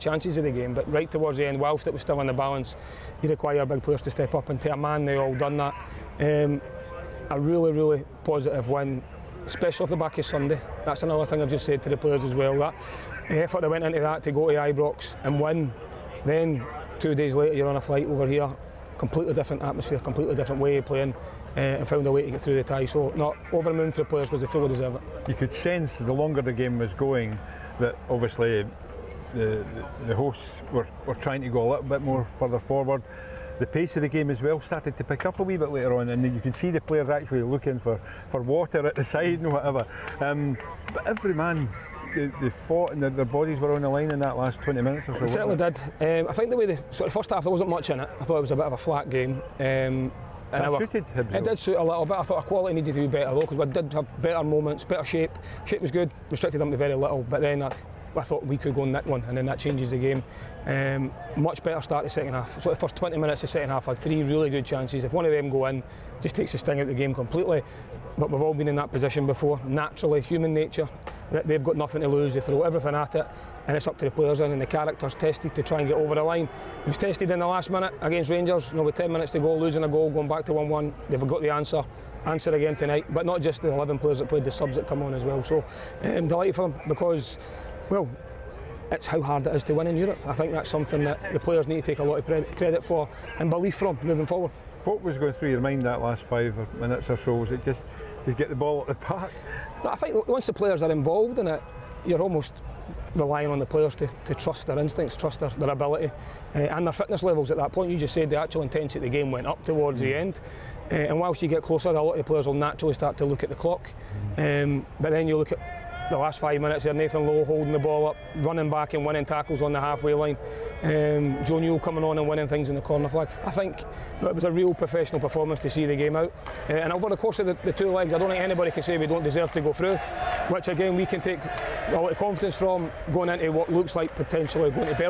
chances of the game, but right towards the end, whilst it was still in the balance, you require big players to step up, and to a man they all done that. A really positive win, especially off the back of Sunday. That's another thing I've just said to the players as well, that the effort that went into that to go to Ibrox and win, then 2 days later you're on a flight over here, completely different atmosphere, completely different way of playing, and found a way to get through the tie. So not over the moon for the players because they fully deserve it. You could sense the longer the game was going that obviously the hosts were trying to go a little bit more further forward. The pace of the game as well started to pick up a wee bit later on, and you can see the players actually looking for water at the side and whatever. But every man, they fought and their bodies were on the line in that last 20 minutes or so. It certainly did. I think the way the sort of first half there wasn't much in it. I thought it was a bit of a flat game. And that suited Hibs. It did suit a little bit. I thought our quality needed to be better though, because we did have better moments, better shape. Shape was good, restricted them to very little, but then I thought we could go and nick one, and then that changes the game. Much better start the second half. So the first 20 minutes of the second half had 3 really good chances. If one of them go in, just takes the sting out of the game completely. But we've all been in that position before. Naturally, human nature, that they've got nothing to lose. They throw everything at it, and it's up to the players and the characters tested to try and get over the line. It was tested in the last minute against Rangers. With 10 minutes to go, losing a goal, going back to 1-1. They've got the answer again tonight. But not just the 11 players that played, the subs that come on as well. So I'm delighted for them because, well, it's how hard it is to win in Europe. I think that's something that the players need to take a lot of credit for and belief from moving forward. What was going through your mind that last 5 minutes or so? Was it just get the ball at the park? I think once the players are involved in it, you're almost relying on the players to trust their instincts, trust their ability and their fitness levels at that point. You just said the actual intensity of the game went up towards the end, and whilst you get closer, a lot of the players will naturally start to look at the clock, but then you look at the last 5 minutes there, Nathan Lowe holding the ball up, running back and winning tackles on the halfway line, Joe Newell coming on and winning things in the corner flag. I think it was a real professional performance to see the game out, and over the course of the 2 legs, I don't think anybody can say we don't deserve to go through, which again we can take a lot of confidence from going into what looks like potentially going to Belgium.